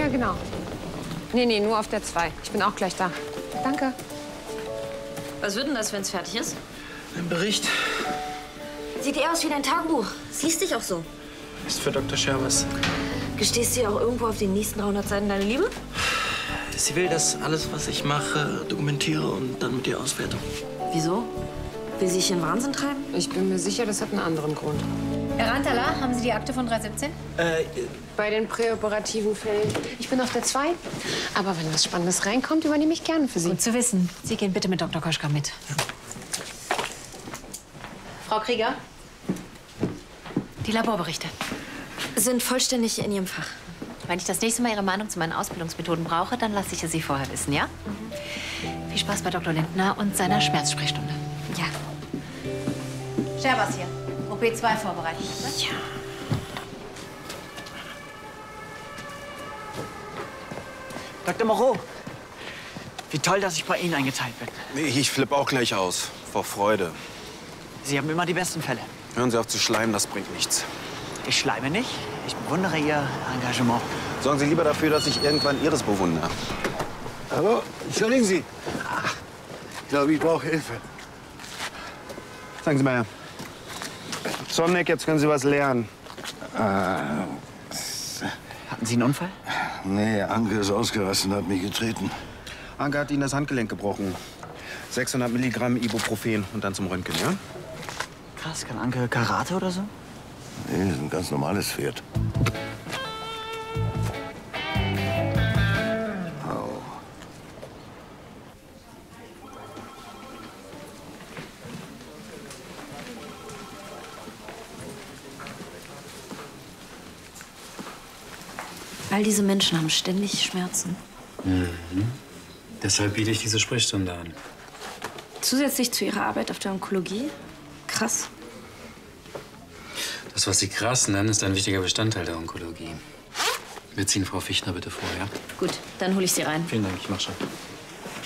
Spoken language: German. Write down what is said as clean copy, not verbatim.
Ja, genau. Nee, nur auf der 2. Ich bin auch gleich da. Danke. Was wird denn das, wenn es fertig ist? Ein Bericht. Sieht eher aus wie dein Tagebuch. Siehst dich auch so. Ist für Dr. Scherwas. Gestehst du ihr auch irgendwo auf den nächsten 300 Seiten deine Liebe? Sie will, dass alles, was ich mache, dokumentiere und dann mit ihr auswerte. Wieso? Will sie sich in Wahnsinn treiben? Ich bin mir sicher, das hat einen anderen Grund. Herr Rantala, haben Sie die Akte von 317? Bei den präoperativen Fällen. Ich bin auf der 2. Aber wenn was Spannendes reinkommt, übernehme ich gerne für Sie. Gut zu wissen. Sie gehen bitte mit Dr. Koschka mit. Frau Krieger? Die Laborberichte. Sind vollständig in ihrem Fach. Wenn ich das nächste Mal Ihre Meinung zu meinen Ausbildungsmethoden brauche, dann lasse ich es Sie vorher wissen, ja? Viel Spaß bei Dr. Lindner und seiner Schmerzsprechstunde. Ja. Scherwas hier. OP2 vorbereitet. Ne? Ja. Dr. Moreau, wie toll, dass ich bei Ihnen eingeteilt bin. Ich flippe auch gleich aus. Vor Freude. Sie haben immer die besten Fälle. Hören Sie auf zu schleimen, das bringt nichts. Ich schleime nicht. Ich bewundere Ihr Engagement. Sorgen Sie lieber dafür, dass ich irgendwann Ihres bewundere. Hallo, entschuldigen Sie. Ich glaube, ich brauche Hilfe. Sagen Sie mal, Zorneck, jetzt können Sie was lernen. Hatten Sie einen Unfall? Nee, Anke ist ausgerastet und hat mich getreten. Anke hat Ihnen das Handgelenk gebrochen. 600 Milligramm Ibuprofen und dann zum Röntgen, ja? Krass, kann Anke Karate oder so? Nee, das ist ein ganz normales Pferd. Au. All diese Menschen haben ständig Schmerzen. Deshalb biete ich diese Sprechstunde an. Zusätzlich zu ihrer Arbeit auf der Onkologie? Krass. Das, was Sie krass nennen, ist ein wichtiger Bestandteil der Onkologie. Wir ziehen Frau Fichtner bitte vor, ja? Gut, dann hole ich sie rein. Vielen Dank, ich mach schon.